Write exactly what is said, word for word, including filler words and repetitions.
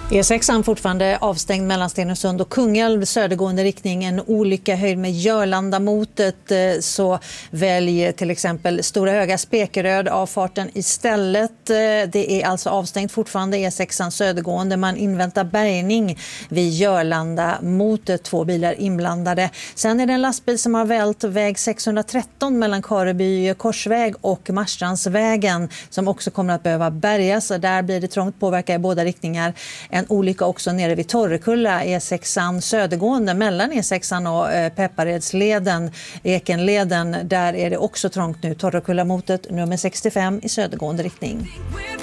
E sexan fortfarande avstängd mellan Stenungsund och Kungälv, södergående riktning. En olycka höjd med Jörlandamotet, så välj till exempel Stora Höga Spekeröd avfarten istället. Det är alltså avstängt fortfarande E sexan södergående. Man inväntar bärgning vid Jörlandamotet, två bilar inblandade. Sen är det en lastbil som har vält väg sexhundratretton mellan Kareby korsväg och Marstrandsvägen som också kommer att behöva bärgas. Där blir det trångt, påverkar i båda riktningar. En olycka också nere vid Torrekulla, E sexan södergående mellan E sexan och eh, Pepparedsleden, Ekenleden. Där är det också trångt nu. Torrekulla motet nummer sextiofem i södergående riktning.